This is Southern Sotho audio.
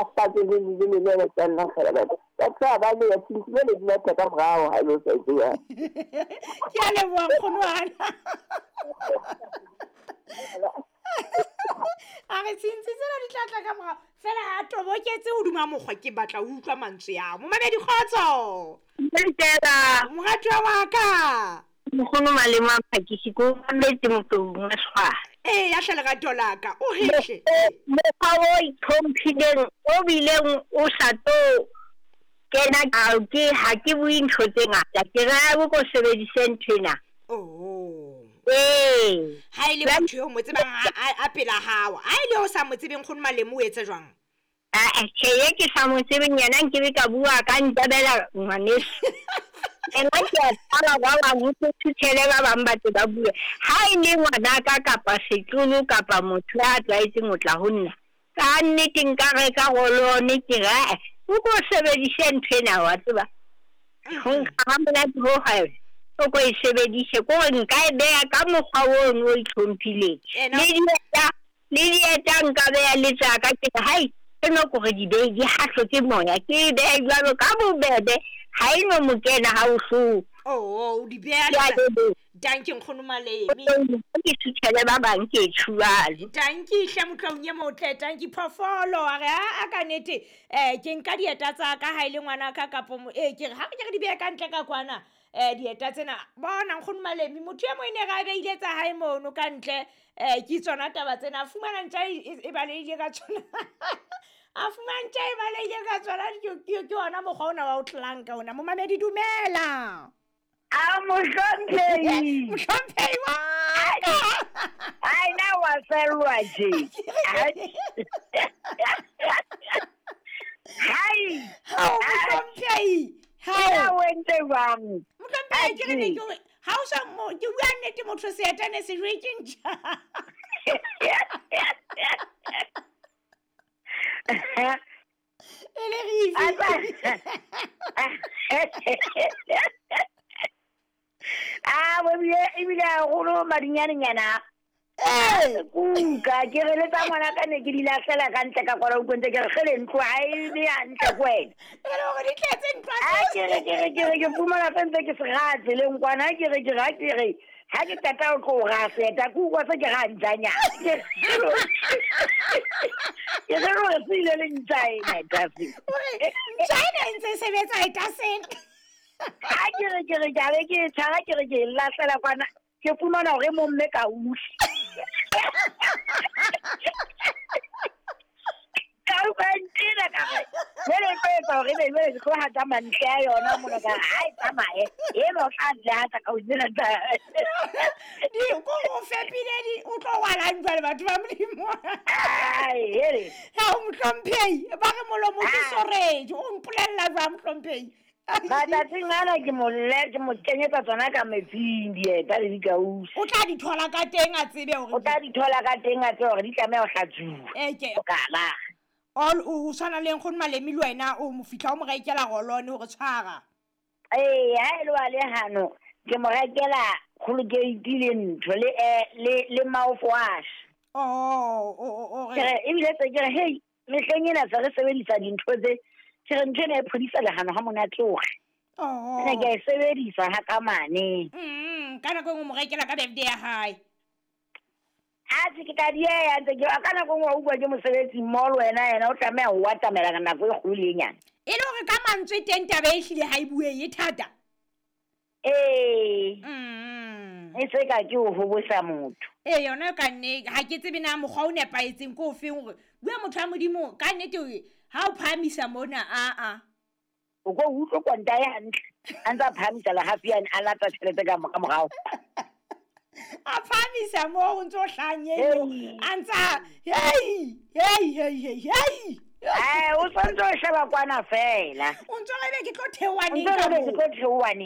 sa ke le tsana khela ba tsa ba le ya tsile le dina ka bravo ha lo se ya ke a leboa nkgonwana a re tsena ditlatla ka morao fela ha toboketse o duma mokgwa ke batla o utlwa mantswe ya mo mabedi khotso ntela moratwa wa ka mokgono malema phakisi ko mmetse motong a ya hle lerato laka o rihle mokgwa o itlhomphileng o bileng o sa to kena ha ke bue ntho tse ngata ke ra go sebedisa nthena ha ile motho yo mo tsebang a pela hawa ha ile o sa mo tsebeng khone malemo o etse jwang ke sa mo tsebeng yana nke be ka bua ka ntabela ngwaneso nna ke a tsala ba bang go thutele ba bang batho ba bue ha ile ngwana ka kapa setlolo kapa motho a tlaetse motla ho nna ka nnete nka reka golone ke ga o go sebedisa nthena wa tseba go nka mona go ha o go sebedise go nka e beya ka mokgwa o itlhomphileng le dieta nka beya le tsaka ke hai no go di be di hatlo ke moya ke be jalo ka bobebe ha ino mokena ha o so di beya danke nkgono malemi ke thutele ba bang ke tshwala danke hle motlong ye motle danke phofolo a re a ka nete ke nka dieta tsa ka ha ile ngwana ka kapo ke re ha ke di beya ka ntle ka kwana dieta tsena bona nkgono malemi motho ya mo ene ga be ile tsa hae mono ka ntle ke tsona taba tsena fumana ntja e baleile ka tsona a fumantse e baleile ka tsona ke ona mokgwa ona wa o tlang ka ona mo mamedi dumela mohlomphei wa ai na wa felwa je hai mohlomphei ha wente bang mohlomphei ke ne ke ha o sa mo ke bua nnete motho se etane se jwe ke ntja ele rifi ebile go lo madinyana kuka ke re le tsa ngwana ka ne ke di lahlela ka ntle ka kwala o kwente ke re gele ntlo ha e le ya ntle kwena ele gore di tletse ntlo ke fumana fentse ke se gatse le nkwana ke re ha ke tata o tlo ga seta ku kwa se ke ga ntjanya ke re ro se ile le ntjaina tafi ntjaina ntse sebetsa eta sena ha ke re ke tshara ke re ke lahlela kwana ke fumana gore mo mme ka ushi ka ubantina ka le peta gore be go hata mantle yona mo ka ai tsamae e lo tla hata ka uzela tsa di go fepile di o tlo wala ntwa le batho ba modimo ai hele ha o mhlomphei ba re molomo ke soreje o mpolella ba mhlomphei ba tsingana ke mo kenyetsa tsona ka metsing dieta le dikausi o tla di thola ka teng a tsebe hore o tla di thola ka teng a tsebe hore di tlameha go hlatsuwa ke kala all o sana le nkgono malemi le wena o mo fitla o mo rekela golone hore tshwara ha ile wa le hano ke mo rekela Colgate le ntho le mouthwash ebile tse ke re hei mehleng ena se re sebedisa dintho tse ke re ntho ena e phodisa lehano ha monatloge ne ke e sebedisa ha ka mane ka nako ngwe mo rekela ka birthday ya hae ke ka dia ntse ke ka nako ngwe o bua ke mosebetsi mall wena o tlameha ho watamela ka nako e kgolo e nyane e le hore ka mantswe teng taba e hlile ha e bue e thata e se ka ke o hobosa motho yona ka nne ha ke tsebe na mogwa o nepaetseng ko ofeng hore bua motho a modimo ka nnete ha o phamisa mona o go utlwa kwanta ya hantle a ntse a phamisa la hafiane a lata tšhelete ka morao a phamisa mo o ntse o hlanyelo a ntsa hei o santse o sheba kwana fela o ntse re be ke tlo theowane